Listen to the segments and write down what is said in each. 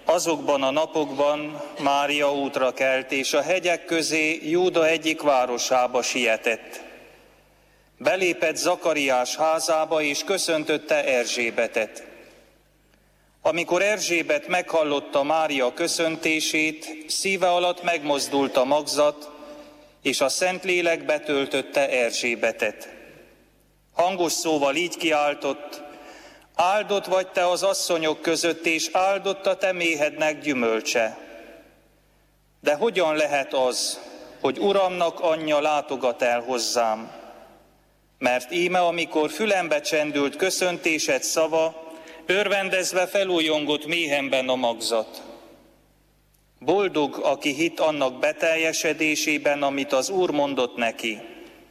Azokban a napokban Mária útra kelt, és a hegyek közé Júda egyik városába sietett. Belépett Zakariás házába, és köszöntötte Erzsébetet. Amikor Erzsébet meghallotta Mária köszöntését, szíve alatt megmozdult a magzat, és a Szentlélek betöltötte Erzsébetet. Hangos szóval így kiáltott: áldott vagy te az asszonyok között, és áldott a te méhednek gyümölcse. De hogyan lehet az, hogy Uramnak anyja látogat el hozzám? Mert íme, amikor fülembe csendült köszöntésed szava, örvendezve felújongott méhemben a magzat. Boldog, aki hitt annak beteljesedésében, amit az Úr mondott neki.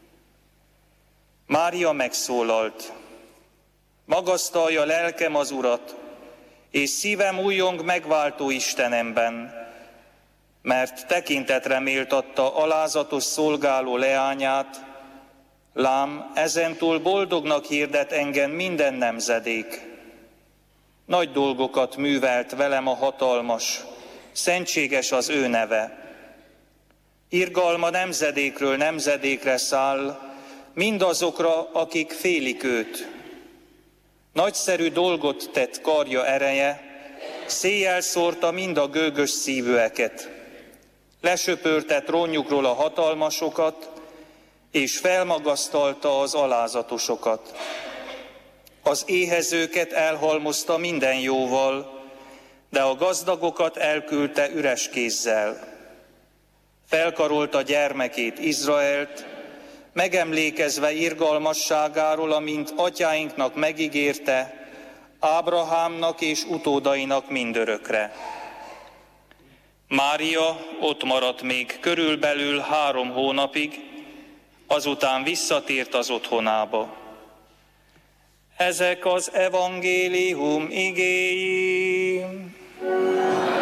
Mária megszólalt: magasztalja lelkem az Urat, és szívem újjong megváltó Istenemben, mert tekintetre méltatta alázatos szolgáló leányát, lám, ezentúl boldognak hirdet engem minden nemzedék. Nagy dolgokat művelt velem a hatalmas, szentséges az ő neve. Irgalma nemzedékről nemzedékre száll, mindazokra, akik félik őt. Nagyszerű dolgot tett karja ereje, széjjel szórta mind a gőgös szívűeket. Lesöpörte trónjukról a hatalmasokat, és felmagasztalta az alázatosokat. Az éhezőket elhalmozta minden jóval, de a gazdagokat elküldte üres kézzel. Felkarolta gyermekét, Izraelt, megemlékezve irgalmasságáról, amint atyáinknak megígérte, Ábrahámnak és utódainak mindörökre. Mária ott maradt még körülbelül 3 hónapig, azután visszatért az otthonába. Ezek az evangélium igéi.